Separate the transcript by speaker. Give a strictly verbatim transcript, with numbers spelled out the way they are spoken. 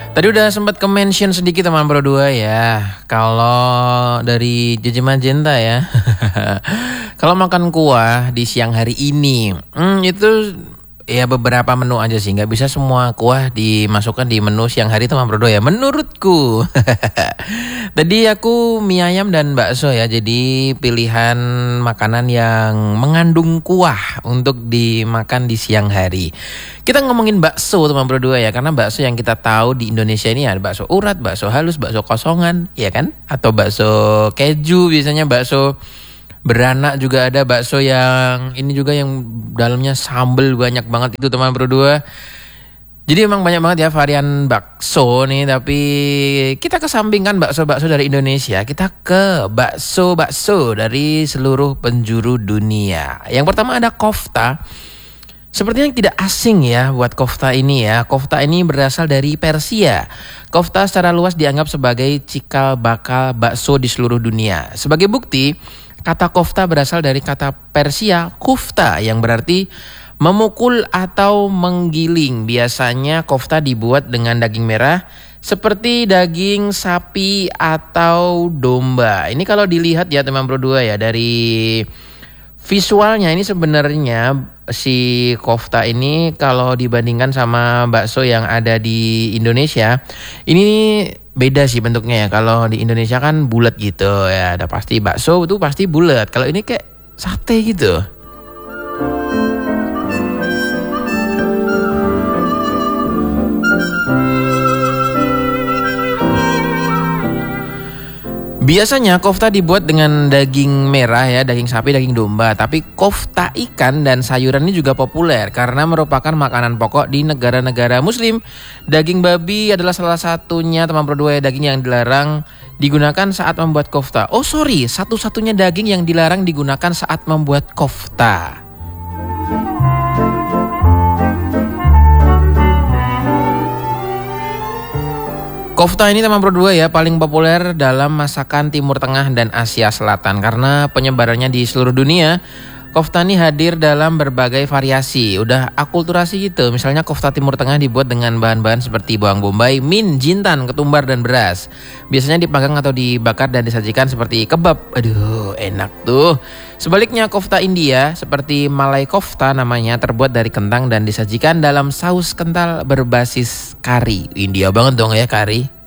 Speaker 1: Tadi udah sempat ke-mention sedikit teman Pro dua ya. Kalau dari J J Magenta ya. Kalau makan kuah di siang hari ini, hmm, itu ya beberapa menu aja sih. Nggak bisa semua kuah dimasukkan di menu siang hari teman Pro dua ya. Menurutku. Tadi aku mie ayam dan bakso ya. Jadi pilihan makanan yang mengandung kuah untuk dimakan di siang hari. Kita ngomongin bakso teman Pro dua ya, karena bakso yang kita tahu di Indonesia ini ada bakso urat, bakso halus, bakso kosongan, ya kan? Atau bakso keju, biasanya bakso beranak juga ada, bakso yang ini juga yang dalamnya sambal banyak banget itu teman Pro dua. Jadi emang banyak banget ya varian bakso nih, tapi kita kesampingkan bakso-bakso dari Indonesia, kita ke bakso-bakso dari seluruh penjuru dunia. Yang pertama ada kofta. Sepertinya tidak asing ya buat kofta ini ya. Kofta ini berasal dari Persia. Kofta secara luas dianggap sebagai cikal bakal bakso di seluruh dunia. Sebagai bukti, kata kofta berasal dari kata Persia kufta yang berarti memukul atau menggiling. Biasanya kofta dibuat dengan daging merah seperti daging sapi atau domba. Ini kalau dilihat ya teman Pro dua ya, dari visualnya ini sebenarnya si kofta ini kalau dibandingkan sama bakso yang ada di Indonesia, ini beda sih bentuknya ya. Kalau di Indonesia kan bulat gitu ya, ada pasti bakso itu pasti bulat. Kalau ini kayak sate gitu. Biasanya kofta dibuat dengan daging merah ya, daging sapi, daging domba. Tapi kofta ikan dan sayuran ini juga populer karena merupakan makanan pokok di negara-negara muslim. Daging babi adalah salah satunya teman Pro dua ya, daging yang dilarang digunakan saat membuat kofta. Oh sorry, satu-satunya daging yang dilarang digunakan saat membuat kofta. Kofta ini teman Pro dua ya paling populer dalam masakan Timur Tengah dan Asia Selatan karena penyebarannya di seluruh dunia. Kofta ini hadir dalam berbagai variasi, udah akulturasi gitu. Misalnya kofta Timur Tengah dibuat dengan bahan-bahan seperti bawang bombay, mint, jintan, ketumbar, dan beras. Biasanya dipanggang atau dibakar dan disajikan seperti kebab. Aduh, enak tuh. Sebaliknya kofta India seperti Malai kofta namanya, terbuat dari kentang dan disajikan dalam saus kental berbasis kari. India banget dong ya kari.